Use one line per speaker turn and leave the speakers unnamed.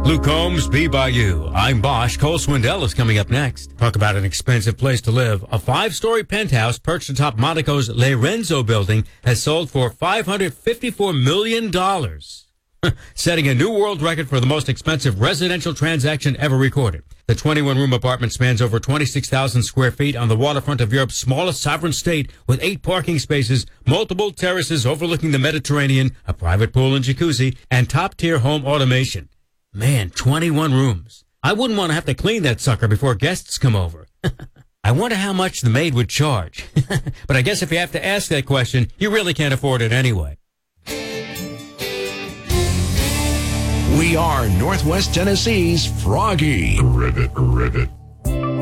Luke Combs, Be By You. I'm Bosch. Cole Swindell is coming up next. Talk about an expensive place to live. A 5-story penthouse perched atop Monaco's Le Renzo building has sold for $554 million, setting a new world record for the most expensive residential transaction ever recorded. The 21-room apartment spans over 26,000 square feet on the waterfront of Europe's smallest sovereign state with 8 parking spaces, multiple terraces overlooking the Mediterranean, a private pool and jacuzzi, and top-tier home automation. Man, 21 rooms. I wouldn't want to have to clean that sucker before guests come over. I wonder how much the maid would charge. But I guess if you have to ask that question, you really can't afford it anyway.
We are Northwest Tennessee's Froggy.
Rivet.